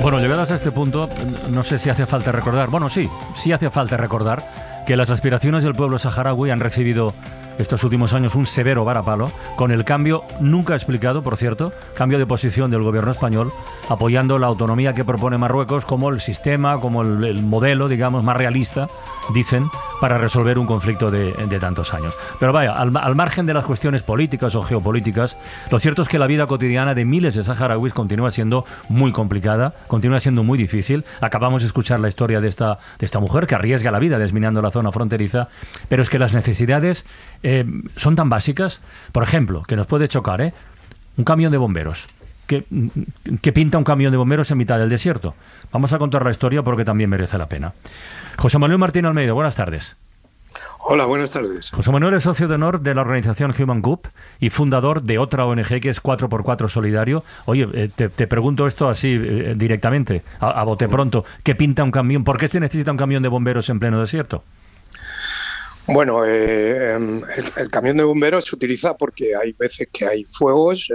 Bueno, llegados a este punto, no sé si hace falta recordar, bueno, sí hace falta recordar que las aspiraciones del pueblo saharaui han recibido estos últimos años un severo varapalo, con el cambio, nunca explicado, por cierto, cambio de posición del gobierno español, apoyando la autonomía que propone Marruecos como el sistema, como el modelo, digamos, más realista, dicen, para resolver un conflicto de tantos años. Pero vaya, al margen de las cuestiones políticas o geopolíticas, lo cierto es que la vida cotidiana de miles de saharauis continúa siendo muy complicada, continúa siendo muy difícil. Acabamos de escuchar la historia de esta mujer que arriesga la vida desminando la zona fronteriza, pero es que las necesidades son tan básicas. Por ejemplo, que nos puede chocar, un camión de bomberos. ¿Qué pinta un camión de bomberos en mitad del desierto? Vamos a contar la historia porque también merece la pena. José Manuel Martín Almeida, buenas tardes. Hola, buenas tardes. José Manuel es socio de honor de la organización Human Cup y fundador de otra ONG que es 4x4 Solidario. Oye, te pregunto esto así directamente, a bote pronto. ¿Qué pinta un camión? ¿Por qué se necesita un camión de bomberos en pleno desierto? Bueno, el camión de bomberos se utiliza porque hay veces que hay fuegos,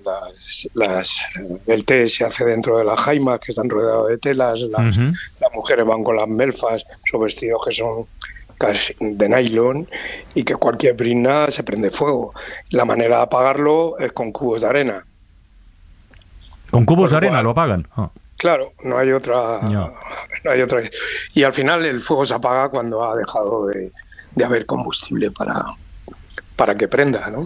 el té se hace dentro de las jaimas que están rodeadas de telas, las mujeres van con las melfas, esos vestidos que son casi de nylon y que cualquier brizna se prende fuego. La manera de apagarlo es con cubos de arena. ¿Con cubos de arena lo apagan? Oh. Claro, no hay otra. Y al final el fuego se apaga cuando ha dejado de haber combustible para que prenda, ¿no?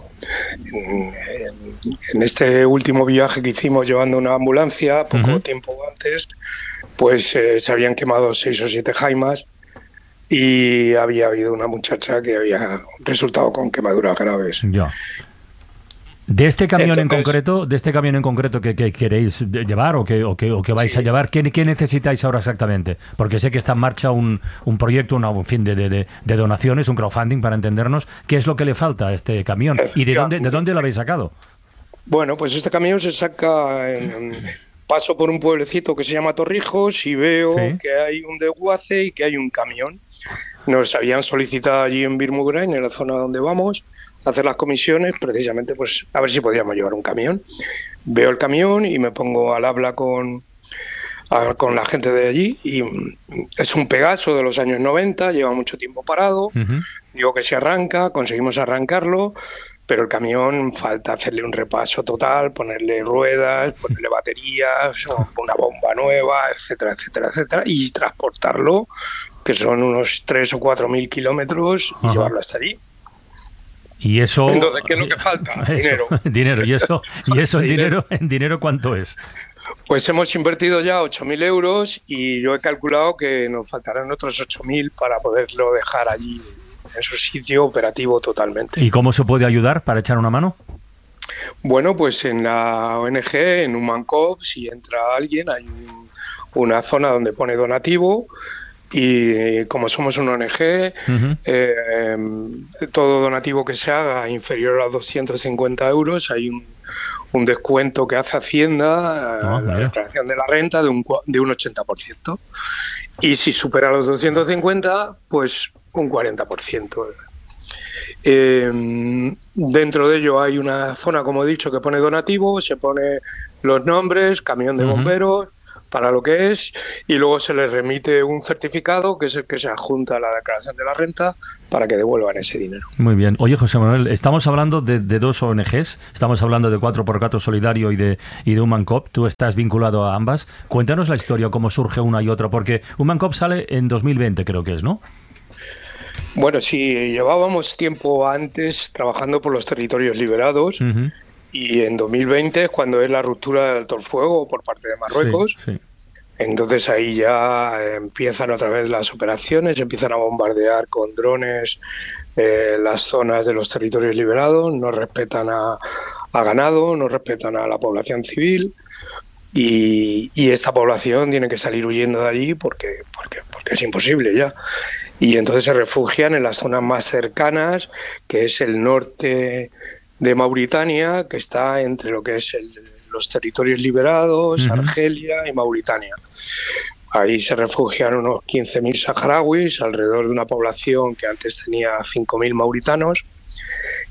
En este último viaje que hicimos llevando una ambulancia, poco tiempo antes, pues se habían quemado 6 o 7 jaimas y había habido una muchacha que había resultado con quemaduras graves. Ya. De este camión en concreto que queréis llevar o que vais a llevar, ¿qué necesitáis ahora exactamente? Porque sé que está en marcha un proyecto, un fin de donaciones, un crowdfunding para entendernos. ¿Qué es lo que le falta a este camión? ¿Y de dónde lo habéis sacado? Bueno, pues este camión se saca paso por un pueblecito que se llama Torrijos y veo que hay un desguace y que hay un camión. Nos habían solicitado allí en Birmugrain, en la zona donde vamos, hacer las comisiones, precisamente pues a ver si podíamos llevar un camión. Veo el camión y me pongo al habla con la gente de allí y es un Pegaso de los años 90, lleva mucho tiempo parado, digo que se arranca, conseguimos arrancarlo, pero el camión falta hacerle un repaso total, ponerle ruedas, ponerle baterías, una bomba nueva, etcétera, etcétera, etcétera, y transportarlo, que son unos 3 o 4 mil kilómetros, y llevarlo hasta allí. Y eso. Entonces, ¿qué es lo que falta? Dinero. Dinero. ¿Y eso en dinero cuánto es? Pues hemos invertido ya 8.000 euros y yo he calculado que nos faltarán otros 8.000 para poderlo dejar allí en su sitio operativo totalmente. ¿Y cómo se puede ayudar para echar una mano? Bueno, pues en la ONG, en Human Cup, si entra alguien, hay una zona donde pone donativo. Y como somos una ONG, todo donativo que se haga inferior a 250 euros, hay un descuento que hace Hacienda, la declaración de la renta, de un 80%. Y si supera los 250, pues un 40%. Dentro de ello hay una zona, como he dicho, que pone donativo, se pone los nombres, camión de bomberos, para lo que es, y luego se les remite un certificado que es el que se adjunta a la declaración de la renta para que devuelvan ese dinero. Muy bien. Oye, José Manuel, estamos hablando de dos ONGs, estamos hablando de 4x4 Solidario y de Human Cup. Tú estás vinculado a ambas. Cuéntanos la historia, cómo surge una y otra, porque Human Cup sale en 2020, creo que es, ¿no? Bueno, sí, llevábamos tiempo antes trabajando por los territorios liberados. Y en 2020 es cuando es la ruptura del alto el fuego por parte de Marruecos. Sí. Entonces ahí ya empiezan otra vez las operaciones, empiezan a bombardear con drones las zonas de los territorios liberados, no respetan a ganado, no respetan a la población civil y esta población tiene que salir huyendo de allí porque es imposible ya. Y entonces se refugian en las zonas más cercanas, que es el norte de Mauritania, que está entre lo que es los territorios liberados, Argelia y Mauritania. Ahí se refugian unos 15.000 saharauis, alrededor de una población que antes tenía 5.000 mauritanos,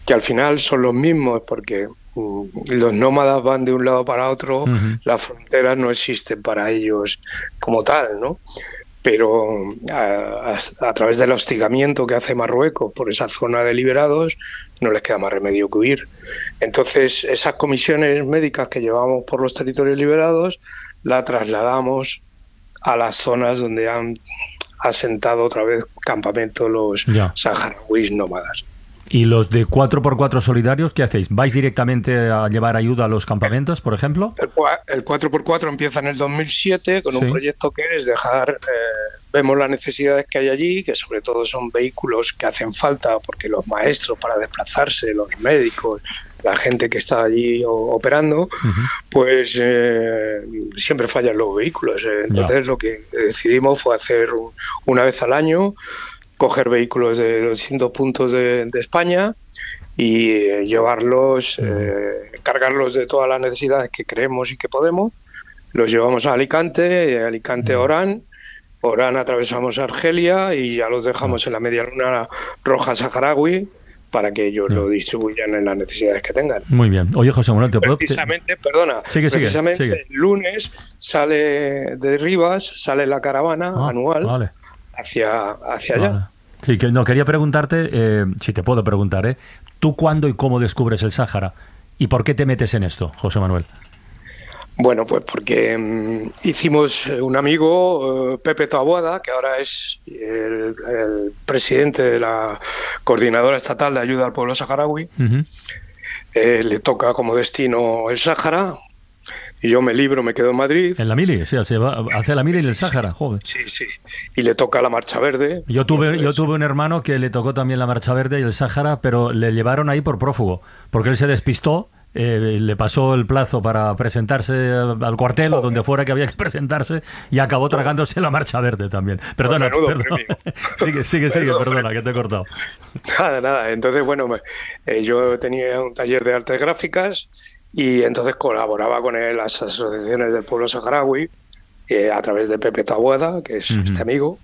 que al final son los mismos, porque los nómadas van de un lado para otro, las fronteras no existen para ellos como tal, ¿no? Pero a través del hostigamiento que hace Marruecos por esa zona de liberados, no les queda más remedio que huir. Entonces, esas comisiones médicas que llevamos por los territorios liberados, la trasladamos a las zonas donde han asentado otra vez campamentos los saharauis nómadas. ¿Y los de 4x4 solidarios qué hacéis? ¿Vais directamente a llevar ayuda a los campamentos, por ejemplo? El 4x4 empieza en el 2007 con un proyecto que es dejar... vemos las necesidades que hay allí, que sobre todo son vehículos que hacen falta, porque los maestros para desplazarse, los médicos, la gente que está allí operando, pues siempre fallan los vehículos. Entonces lo que decidimos fue hacer una vez al año, coger vehículos de los distintos puntos de España y llevarlos, cargarlos de todas las necesidades que creemos y que podemos. Los llevamos a Alicante, de Alicante a Orán atravesamos Argelia y ya los dejamos en la Media Luna Roja Saharaui para que ellos lo distribuyan en las necesidades que tengan. Muy bien. Oye, José Manuel, ¿te puedo...? Precisamente, sigue. El lunes sale de Rivas, sale la caravana anual hacia allá. Sí, que no quería preguntarte, si te puedo preguntar, ¿tú cuándo y cómo descubres el Sáhara? ¿Y por qué te metes en esto, José Manuel? Bueno, pues porque hicimos un amigo, Pepe Taboada, que ahora es el presidente de la Coordinadora Estatal de Ayuda al Pueblo Saharaui. Le toca como destino el Sáhara. Y yo me quedo en Madrid. En la mili, se va hacia la mili y el Sáhara, joder. Sí. Y le toca la Marcha Verde. Yo tuve un hermano que le tocó también la Marcha Verde y el Sáhara, pero le llevaron ahí por prófugo, porque él se despistó, le pasó el plazo para presentarse al cuartel o donde fuera que había que presentarse y acabó tragándose la Marcha Verde también. Perdona. Sigue, perdona, que te he cortado. Nada. Entonces, bueno, yo tenía un taller de artes gráficas y entonces colaboraba con él las asociaciones del pueblo saharaui a través de Pepe Taboada, que es este amigo,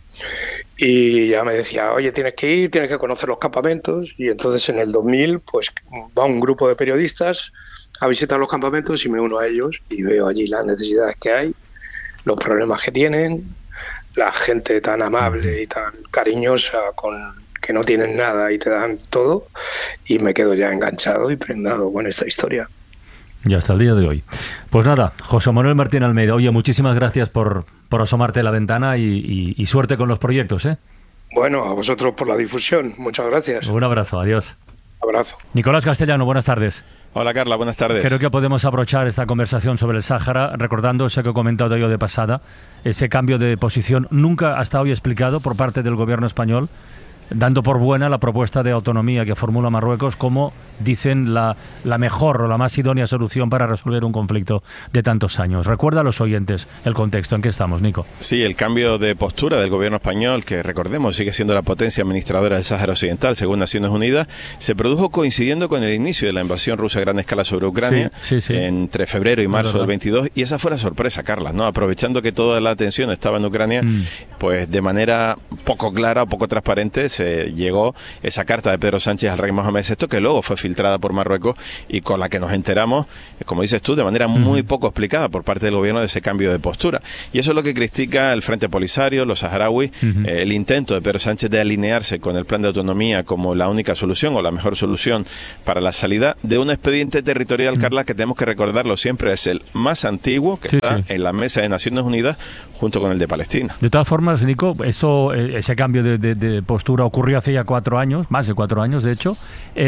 y ya me decía, oye, tienes que conocer los campamentos. Y entonces en el 2000 pues va un grupo de periodistas a visitar los campamentos y me uno a ellos y veo allí las necesidades que hay, los problemas que tienen, la gente tan amable y tan cariñosa que no tienen nada y te dan todo, y me quedo ya enganchado y prendado con esta historia. Ya hasta el día de hoy. Pues nada, José Manuel Martín Almeida, oye, muchísimas gracias por asomarte a la ventana y suerte con los proyectos, ¿eh? Bueno, a vosotros por la difusión. Muchas gracias. Un abrazo, adiós. Abrazo. Nicolás Castellano, buenas tardes. Hola Carla, buenas tardes. Creo que podemos abrochar esta conversación sobre el Sáhara recordando eso que he comentado yo de pasada, ese cambio de posición nunca hasta hoy explicado por parte del gobierno español, dando por buena la propuesta de autonomía que formula Marruecos como, dicen, la mejor o la más idónea solución para resolver un conflicto de tantos años. Recuerda a los oyentes el contexto en que estamos, Nico. Sí, el cambio de postura del gobierno español, que recordemos sigue siendo la potencia administradora del Sáhara Occidental, según Naciones Unidas, se produjo coincidiendo con el inicio de la invasión rusa a gran escala sobre Ucrania, sí. entre febrero y marzo del 22, y esa fue la sorpresa, Carla, ¿no? Aprovechando que toda la atención estaba en Ucrania, pues de manera poco clara o poco transparente se llegó esa carta de Pedro Sánchez al rey Mohamed VI, que luego fue filtrada por Marruecos y con la que nos enteramos, como dices tú, de manera muy poco explicada por parte del gobierno de ese cambio de postura. Y eso es lo que critica el Frente Polisario, los saharauis, el intento de Pedro Sánchez de alinearse con el plan de autonomía como la única solución o la mejor solución para la salida de un expediente territorial, Carla, que tenemos que recordarlo siempre, es el más antiguo que está en la mesa de Naciones Unidas junto con el de Palestina. De todas formas, Nico, ese cambio de postura ocurrió hace ya 4 años, más de 4 años de hecho,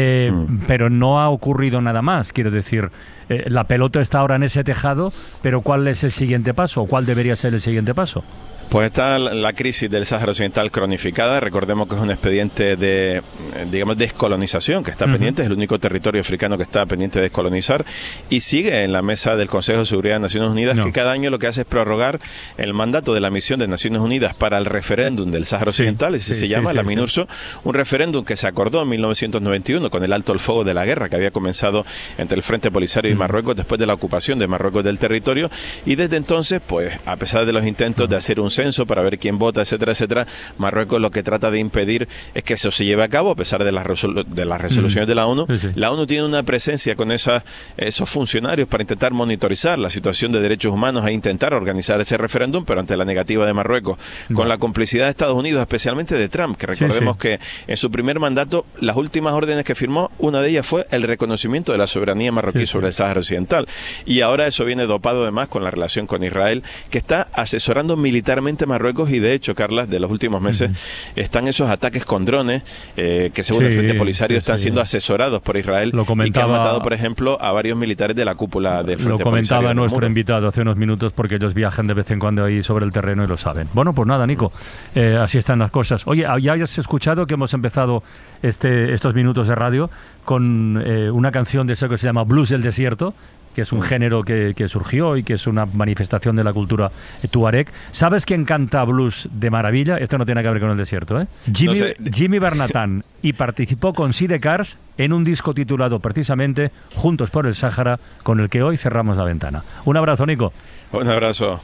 pero no ha ocurrido nada más, quiero decir, la pelota está ahora en ese tejado, pero ¿cuál es el siguiente paso? ¿Cuál debería ser el siguiente paso? Pues está la crisis del Sáhara Occidental cronificada. Recordemos que es un expediente de, digamos, descolonización que está pendiente, es el único territorio africano que está pendiente de descolonizar, y sigue en la mesa del Consejo de Seguridad de Naciones Unidas, que cada año lo que hace es prorrogar el mandato de la misión de Naciones Unidas para el referéndum del Sáhara Occidental, ese se llama, la MINURSO, un referéndum que se acordó en 1991 con el alto el fuego de la guerra que había comenzado entre el Frente Polisario y Marruecos después de la ocupación de Marruecos del territorio, y desde entonces, pues, a pesar de los intentos de hacer un censo para ver quién vota, etcétera, etcétera, Marruecos lo que trata de impedir es que eso se lleve a cabo, a pesar de las resoluciones de la ONU. La ONU tiene una presencia con esos funcionarios para intentar monitorizar la situación de derechos humanos e intentar organizar ese referéndum, pero ante la negativa de Marruecos, con la complicidad de Estados Unidos, especialmente de Trump, que recordemos que en su primer mandato, las últimas órdenes que firmó, una de ellas fue el reconocimiento de la soberanía marroquí sobre el Sáhara Occidental. Y ahora eso viene dopado además con la relación con Israel, que está asesorando militarmente a Marruecos, y de hecho, Carlas, de los últimos meses están esos ataques con drones que según el Frente Polisario están siendo asesorados por Israel, y que han matado, por ejemplo, a varios militares de la cúpula del Frente Polisario. Lo comentaba nuestro invitado hace unos minutos, porque ellos viajan de vez en cuando ahí sobre el terreno y lo saben. Bueno, pues nada, Nico, así están las cosas. Oye, ya hayas escuchado que hemos empezado estos minutos de radio con una canción de eso que se llama Blues del Desierto, que es un género que surgió y que es una manifestación de la cultura tuareg. ¿Sabes quién canta blues de maravilla? Esto no tiene que ver con el desierto, ¿eh? Jimmy Bernatán, y participó con Sidecars en un disco titulado precisamente Juntos por el Sáhara, con el que hoy cerramos la ventana. Un abrazo, Nico. Un abrazo.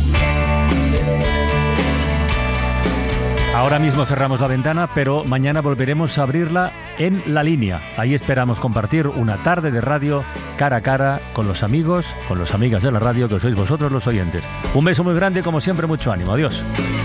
Ahora mismo cerramos la ventana, pero mañana volveremos a abrirla en La Línea. Ahí esperamos compartir una tarde de radio cara a cara con los amigos, con las amigas de la radio, que sois vosotros los oyentes. Un beso muy grande, como siempre, mucho ánimo. Adiós.